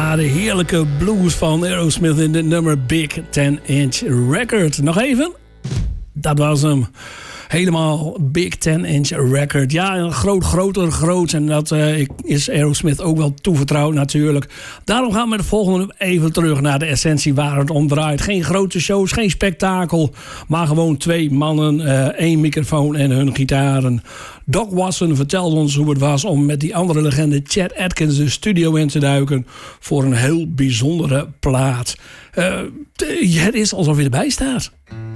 Ja, de heerlijke blues van Aerosmith in dit nummer Big 10-inch Record. Nog even. Dat was hem. Helemaal Big 10-inch Record. Ja, groot. En dat is Aerosmith ook wel toevertrouwd natuurlijk. Daarom gaan we de volgende even terug naar de essentie waar het om draait. Geen grote shows, geen spektakel. Maar gewoon 2 mannen, 1 microfoon en hun gitaren. Doc Watson vertelde ons hoe het was om met die andere legende Chet Atkins de studio in te duiken voor een heel bijzondere plaat. Het is alsof je erbij staat.